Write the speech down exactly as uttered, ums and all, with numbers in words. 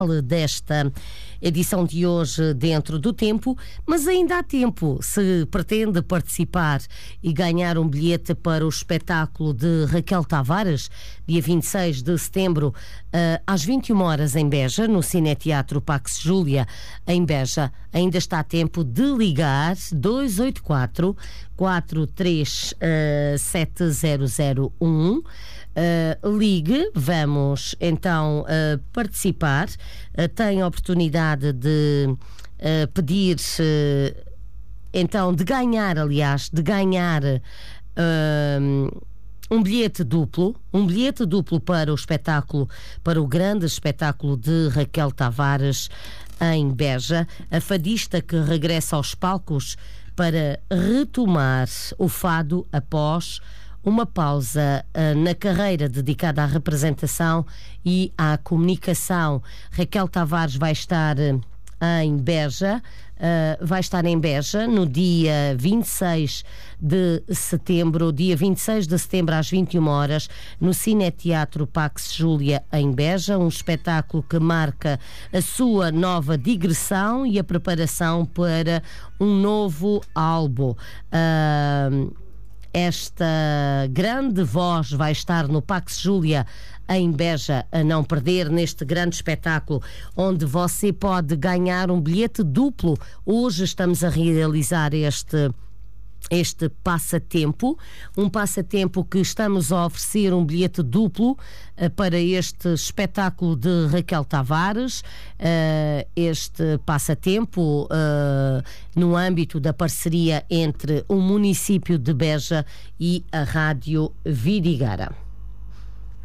desta edição de hoje Dentro do Tempo, mas ainda há tempo se pretende participar e ganhar um bilhete para o espetáculo de Raquel Tavares, dia vinte e seis de setembro, às vinte e uma horas em Beja, no Cineteatro Pax Júlia, em Beja. Ainda está a tempo de ligar dois oito quatro, quatro três sete zero zero um. Uh, ligue, vamos então uh, participar. Uh, tem a oportunidade de uh, pedir, uh, então, de ganhar, aliás, de ganhar uh, um bilhete duplo, um bilhete duplo para o espetáculo, para o grande espetáculo de Raquel Tavares em Beja, a fadista que regressa aos palcos para retomar o fado após uma pausa uh, na carreira dedicada à representação e à comunicação. Raquel Tavares vai estar uh, em Beja, uh, vai estar em Beja no dia vinte e seis de setembro, dia vinte e seis de setembro às vinte e uma horas, no Cineteatro Pax Júlia em Beja, um espetáculo que marca a sua nova digressão e a preparação para um novo álbum. Uh, Esta grande voz vai estar no Pax Júlia em Beja, a não perder, neste grande espetáculo onde você pode ganhar um bilhete duplo. Hoje estamos a realizar este este passatempo, um passatempo que estamos a oferecer um bilhete duplo uh, para este espetáculo de Raquel Tavares, uh, este passatempo uh, no âmbito da parceria entre o município de Beja e a Rádio Vidigueira.